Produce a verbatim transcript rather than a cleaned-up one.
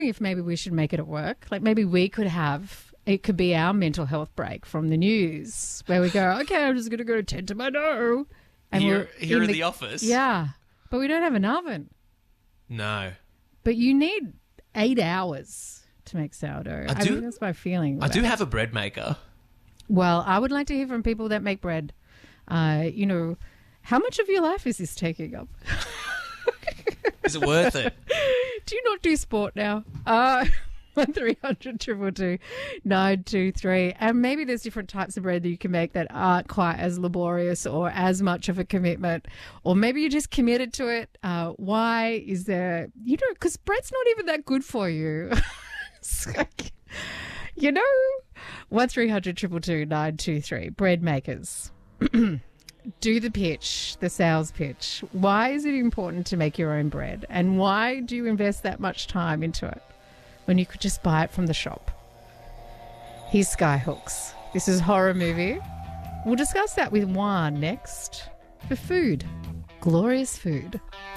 if maybe we should make it at work. Like maybe we could have, it could be our mental health break from the news where we go, okay, I'm just going to go tend to my dough. And Here, we're here in the, the office? Yeah. But we don't have an oven. No. But you need eight hours to make sourdough. I I, do- think that's my feeling. I with do it. have a bread maker. Well, I would like to hear from people that make bread. Uh, you know, how much of your life is this taking up? Is it worth it? Do you not do sport now? Uh, one three hundred two two nine two three. And maybe there's different types of bread that you can make that aren't quite as laborious or as much of a commitment. Or maybe you're just committed to it. Uh, why is there, you know, because bread's not even that good for you. It's like, you know, one three hundred two two two nine two three. Bread makers. Do the pitch, the sales pitch. Why is it important to make your own bread? And why do you invest that much time into it when you could just buy it from the shop? Here's Skyhooks. This is Horror Movie. We'll discuss that with Juan next. For food. Glorious food.